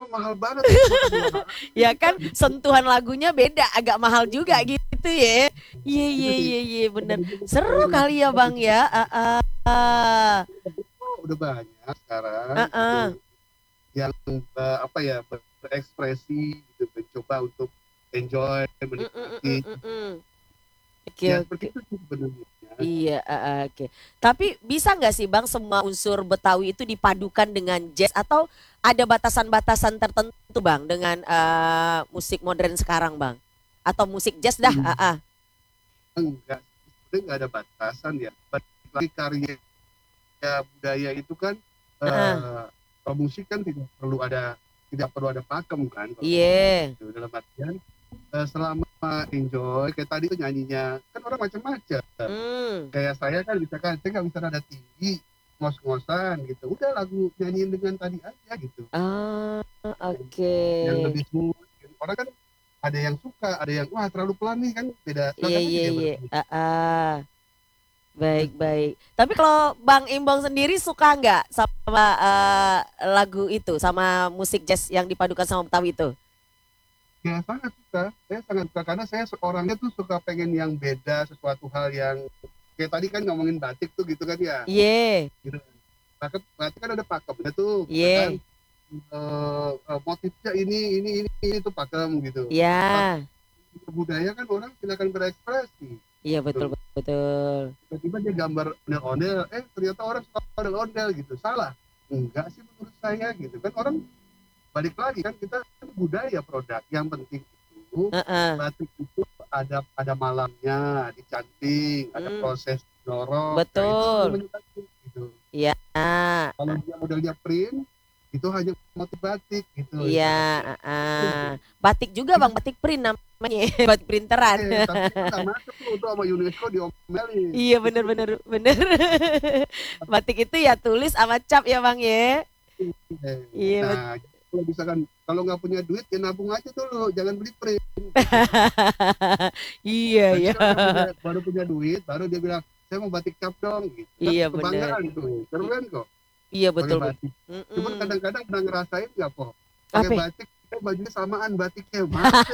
mahal banget itu aduh Ya kan gitu. sentuhan lagunya beda, agak mahal juga gitu ya. Iya Itu iya sih iya iya bener. benar juga Seru kali ya Bang ya. udah banyak sekarang gitu Uh-uh. yang apa ya berekspresi gitu mencoba untuk enjoy menikmati Mm. Oke ya seperti oke. itu sih sebenarnya. Iya, oke. Tapi bisa nggak sih Bang semua unsur Betawi itu dipadukan dengan jazz atau ada batasan-batasan tertentu Bang dengan musik modern sekarang Bang? Atau musik jazz dah? Enggak sebenarnya nggak ada batasan ya balik lagi karya budaya itu kan Ah. kalau musik kan tidak perlu ada pakem kan kalau ngomong Iya. gitu dalam artian selama enjoy kayak tadi tuh nyanyinya kan orang macam-macam Hmm. kayak saya kan misalkan saya nggak bisa nada tinggi ngos-ngosan gitu udah lagu nyanyiin dengan tadi aja gitu Ah, yang oke. lebih smooth gitu. Orang kan ada yang suka ada yang wah terlalu pelan nih kan beda Iya, silakan aja iya, dia iya. berpikir Baik, baik. Tapi kalau Bang Imbong sendiri suka nggak sama lagu itu, sama musik jazz yang dipadukan sama Betawi itu? ya sangat suka saya sangat suka karena saya seorangnya tuh suka pengen yang beda sesuatu hal yang kayak tadi kan ngomongin batik tuh gitu kan ya Iya, gitu batik kan ada pakemnya tuh ya kan iya, motifnya ini tuh pakem gitu tapi iya, budaya kan orang silakan berekspresi iya betul, gitu betul, betul. tiba-tiba dia gambar ondel-ondel ternyata orang suka ondel-ondel gitu salah enggak sih menurut saya gitu kan orang balik lagi kan kita kan budaya produk yang penting itu Heeh. batik itu ada malamnya dicanting ada Hmm, proses dorong nah itu betul. namanya batik gitu Iya, kalau dia modelnya print itu hanya motif batik gitu iya, ibaratnya batik juga Bang, batik print namanya, batik printeran. tapi itu nggak masuk tuh sama UNESCO diomelin Iya, bener, bener, bener. Batik itu ya tulis sama cap ya Bang ya. Iya, nah kalau misalkan kalau nggak punya duit ya nabung aja dulu jangan beli print gitu iya, nanti iya. kalau dia baru punya duit baru dia bilang saya mau batik cap dong gitu kan Iya bener. kebanggaan tuh keren kok Iya pakai betul betul. batik cuman Mm-mm. kadang-kadang pernah ngerasain nggak kok pakai Apa? batik bajunya samaan batiknya masa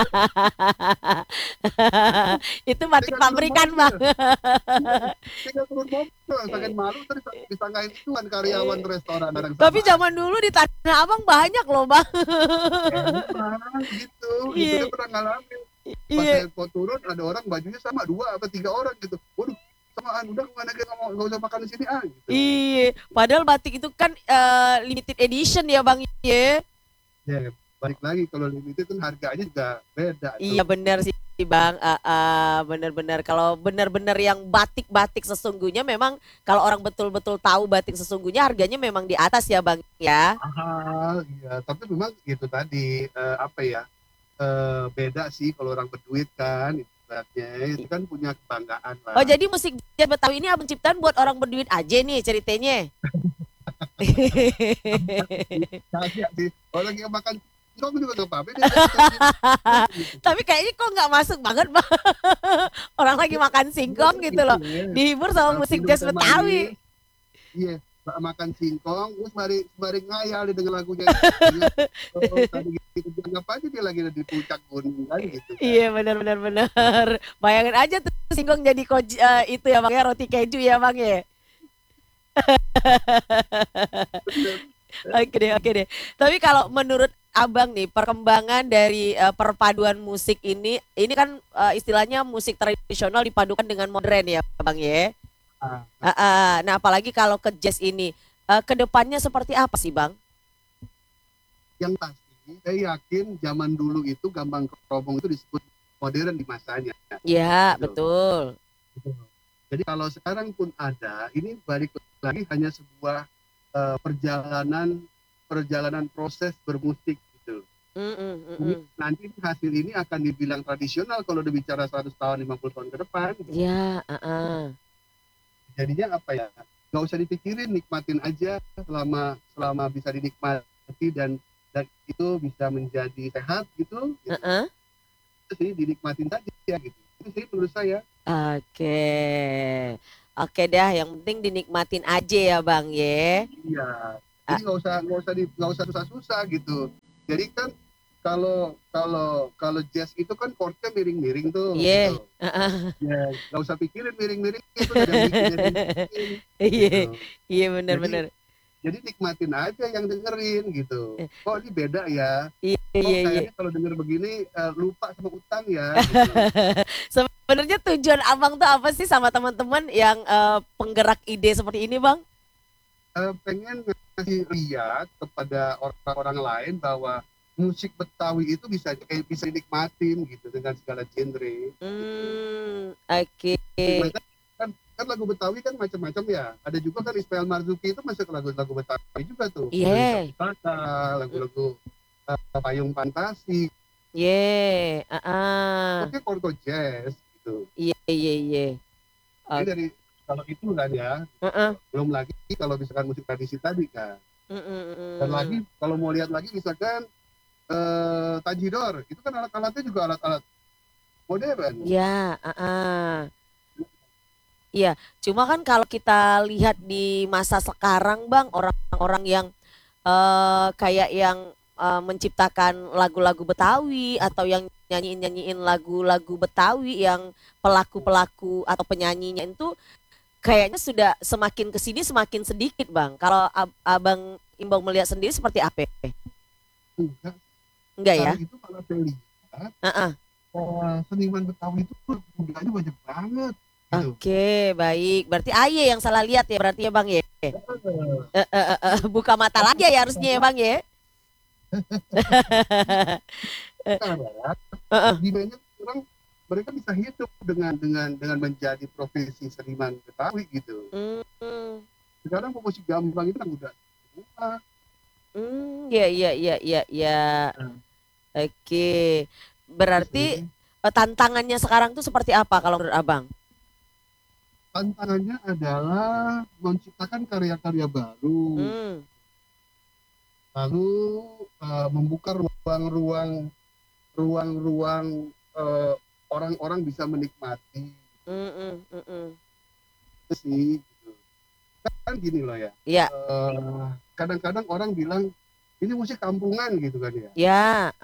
Itu batik tinggal turun pabrikan mobil Bang. iya tinggal turun mobil sakit malu terus disangkain itu kan karyawan restoran orang Tapi samaan zaman dulu di Tanah Abang banyak loh Bang. emang gitu dia Iya, pernah ngalamin pas iya, saya mau turun ada orang bajunya sama 2 atau 3 orang gitu waduh samaan udah kemana kita nggak usah makan di sini gitu iya. Padahal batik itu kan limited edition ya Bang ya. ya balik lagi kalau limited kan harganya juga beda Iya tuh benar sih Bang. Benar-benar kalau benar-benar yang batik-batik sesungguhnya memang kalau orang betul-betul tahu batik sesungguhnya harganya memang di atas ya Bang ya. iya tapi memang gitu tadi apa ya beda sih kalau orang berduit kan ibaratnya itu kan punya kebanggaan Oh lah jadi musik jazz Betawi ini abang ciptaan buat orang berduit aja nih ceritanya. kagak sih kalau lagi makan kok juga gak apa-apa dia nyanyi gitu Tapi kayaknya kok nggak masuk banget bang. Orang lagi makan iya singkong kan gitu gitu loh. ya Dihibur sama kalau musik minum jazz teh manis Betawi. iya makan singkong terus mari ngayal dia dengan lagunya ingat tadi gitu anggap aja dia lagi di puncak gunung kan gitu kan Iya benar-benar benar. Bayangin aja tuh singkong jadi itu ya bang ya roti keju ya bang ya. Oke deh, oke deh. Tapi kalau menurut Abang nih, perkembangan dari perpaduan musik ini kan istilahnya musik tradisional dipadukan dengan modern ya, Bang ya. nah, Nah, apalagi kalau ke jazz ini, ke depannya seperti apa sih, Bang? yang pasti saya yakin zaman dulu itu gambang keromong itu disebut modern di masanya Ya, gitu. betul. Jadi kalau sekarang pun ada, ini balik lagi hanya sebuah perjalanan perjalanan proses bermusik gitu. Mm, mm, mm, Ini, mm. nanti hasil ini akan dibilang tradisional kalau dibicara 100 tahun, 50 tahun ke depan. Ya, Jadinya apa ya? Nggak usah dipikirin, nikmatin aja selama selama bisa dinikmati dan itu bisa menjadi sehat gitu. uh. Itu sih dinikmatin saja gitu. Itu sih menurut saya. Oke. Oke dah, yang penting dinikmatin aja ya, Bang ya. Iya. Jadi nggak usah susah-susah gitu. Jadi kan kalau jazz itu kan chordnya miring-miring tuh Iya. gitu. Ya nggak usah pikirin miring-miring itu udah yang bikin Iya, gitu. iya Jadi benar-benar. jadi nikmatin aja yang dengerin gitu. Kok ini beda ya? Iya, Kok iya, iya. kayaknya kalau denger begini lupa sama utang ya gitu. Sebenarnya tujuan abang tuh apa sih sama teman-teman yang penggerak ide seperti ini, Bang? Pengen ngasih lihat kepada orang-orang lain bahwa musik Betawi itu bisa dinikmatin gitu dengan segala genre. Oke. Macam kan lagu Betawi kan macam-macam ya. Ada juga kan Ismail Marzuki itu masuk lagu-lagu Betawi juga tuh. Dari Iya. Pusaka, lagu-lagu Payung Fantasi. Iya. Tapi chord jazz gitu. Iya, iya, iya. Jadi dari kalau itu kan ya. Belum lagi kalau misalkan musik tradisi tadi kan. Dan lagi kalau mau lihat lagi misalkan Tajidor itu kan alat-alatnya juga alat-alat modern. Ya, iya. Cuma kan kalau kita lihat di masa sekarang, Bang, orang-orang yang kayak yang menciptakan lagu-lagu Betawi atau yang nyanyiin lagu-lagu Betawi yang pelaku-pelaku atau penyanyinya itu kayaknya sudah semakin kesini semakin sedikit, Bang. Kalau Abang Imbang melihat sendiri seperti apa? Enggak. Enggak ya? Sekarang itu kalau saya lihat Heeh. seniman Betawi itu budayanya banyak banget gitu. Oke, baik. Berarti Aye yang salah lihat ya berarti ya, Bang ya. Buka mata lagi ya harusnya ya, Bang ya. Sekarang di banyak orang mereka bisa hidup dengan menjadi profesi seniman Betawi gitu. Sekarang musik gambang itu kan udah semua. Ya, ya, ya, ya, ya. Oke. Berarti tantangannya sekarang tuh seperti apa kalau menurut Abang? Tantangannya adalah menciptakan karya-karya baru, lalu membuka ruang-ruang orang-orang bisa menikmati. Itu sih, gitu. Kan gini loh ya. Iya. Kadang-kadang orang bilang ini musik kampungan gitu kan ya. Ya,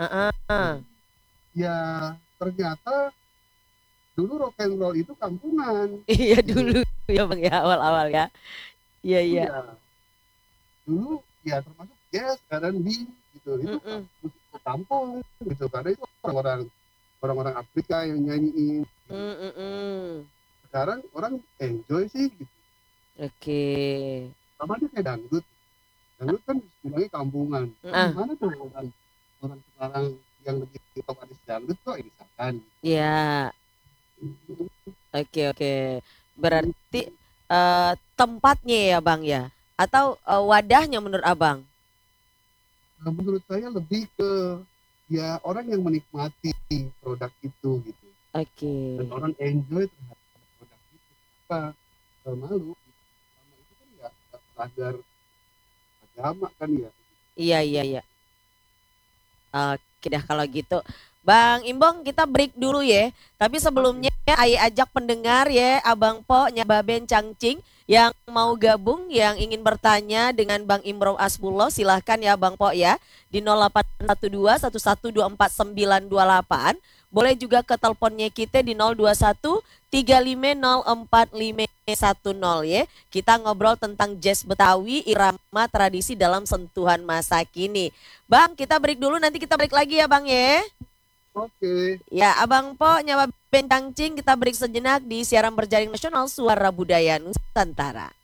Ya ternyata dulu rock and roll itu kampungan. iya dulu ya Bang ya awal-awal ya. Iya, iya. Dulu ya termasuk jazz, R&B gitu. Itu musik kampung gitu karena itu orang-orang Afrika yang nyanyiin. Sekarang orang enjoy sih gitu. Oke. Sama dia kayak dangdut. Dangdut kan bilangnya kampungan. Gimana tuh orang sekarang yang lebih top artis dangdut kok misalkan. Iya. Oke, oke. Berarti tempatnya ya Bang ya? Atau wadahnya menurut Abang? Menurut saya lebih ke ya orang yang menikmati produk itu gitu. Oke. Dan orang enjoy terhadap produk itu. Apa malu? Sama itu kan ya sadar agama kan ya. Iya, iya, iya. Oke dah kalau gitu. Bang Imbong kita break dulu ya. Tapi sebelumnya Ayo ajak pendengar ya Abang Po Nyababen Cangcing yang mau gabung yang ingin bertanya dengan Bang Imron Asbullah silahkan ya Bang Po ya di 0812 1124928. Boleh juga ke teleponnya kita di 021 3504510 ya. Kita ngobrol tentang jazz Betawi, irama tradisi dalam sentuhan masa kini. Bang, kita break dulu nanti kita break lagi ya Bang ya. Oke. Ya, Abang Po Nyawa Bencangcing kita break sejenak di siaran berjaring nasional Suara Budaya Nusantara.